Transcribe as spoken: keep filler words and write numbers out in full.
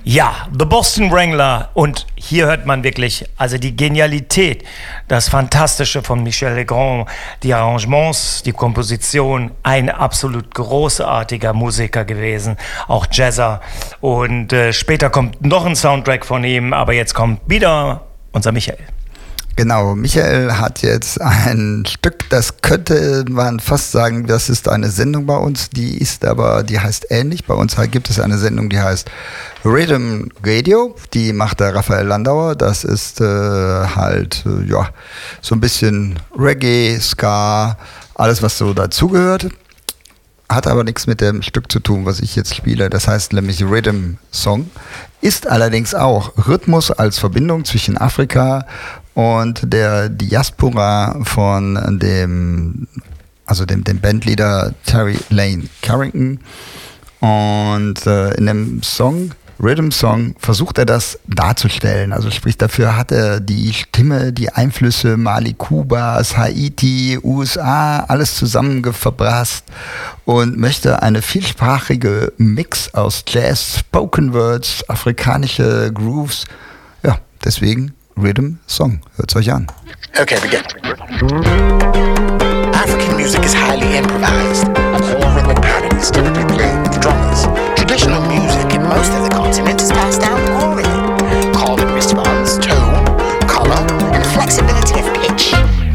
Ja, The Boston Wrangler, und hier hört man wirklich, also die Genialität, das Fantastische von Michel Legrand, die Arrangements, die Komposition, ein absolut großartiger Musiker gewesen, auch Jazzer, und äh, später kommt noch ein Soundtrack von ihm, aber jetzt kommt wieder unser Michael. Genau, Michael hat jetzt ein Stück, das könnte man fast sagen, das ist eine Sendung bei uns, die ist aber, die heißt ähnlich. Bei uns gibt es eine Sendung, die heißt Rhythm Radio, die macht der Raphael Landauer. Das ist äh, halt, äh, ja, so ein bisschen Reggae, Ska, alles was so dazugehört. Hat aber nichts mit dem Stück zu tun, was ich jetzt spiele. Das heißt nämlich Rhythm Song. Ist allerdings auch Rhythmus als Verbindung zwischen Afrika und der Diaspora von dem, also dem, dem Bandleader Terry Lane Carrington. Und äh, in dem Song, Rhythm Song, versucht er das darzustellen. Also sprich, dafür hat er die Stimme, die Einflüsse Mali, Kubas, Haiti, U S A, alles zusammengeverbrasst und möchte eine vielsprachige Mix aus Jazz, Spoken Words, afrikanische Grooves. Ja, deswegen Rhythm Song. Hört's euch an. Okay, begin. African music is highly improvised. All